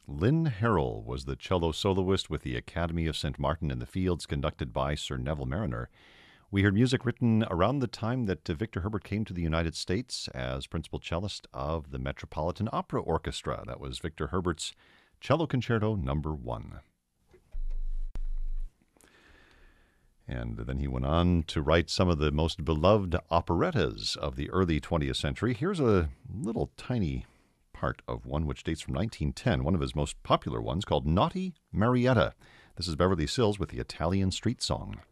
Lynn Harrell was the cello soloist with the Academy of St. Martin in the Fields, conducted by Sir Neville Mariner. We heard music written around the time that Victor Herbert came to the United States as principal cellist of the Metropolitan Opera Orchestra. That was Victor Herbert's Cello Concerto Number 1. And then he went on to write some of the most beloved operettas of the early 20th century. Here's a little tiny part of one which dates from 1910, one of his most popular ones, called Naughty Marietta. This is Beverly Sills with the Italian Street Song.